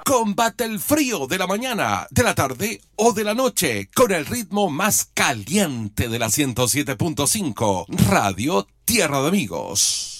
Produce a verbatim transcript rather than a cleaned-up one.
Combate el frío de la mañana, de la tarde o de la noche con el ritmo más caliente de la ciento siete punto cinco Radio Tierra de Amigos.